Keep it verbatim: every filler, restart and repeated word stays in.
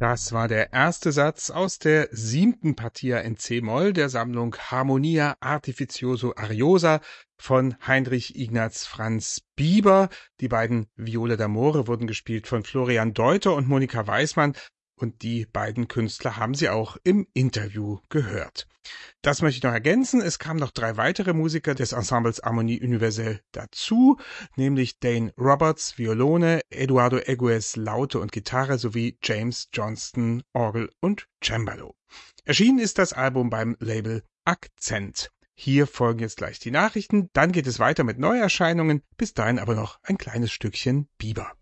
Das war der erste Satz aus der siebten Partia in C-Moll der Sammlung Harmonia Artificioso Ariosa von Heinrich Ignaz Franz Bieber. Die beiden Viole d'Amore wurden gespielt von Florian Deuter und Monika Weismann und die beiden Künstler haben Sie auch im Interview gehört. Das möchte ich noch ergänzen. Es kamen noch drei weitere Musiker des Ensembles Harmonie Universelle dazu, nämlich Dane Roberts, Violone, Eduardo Egues, Laute und Gitarre sowie James Johnston, Orgel und Cembalo. Erschienen ist das Album beim Label Akzent. Hier folgen jetzt gleich die Nachrichten, dann geht es weiter mit Neuerscheinungen. Bis dahin aber noch ein kleines Stückchen Bieber.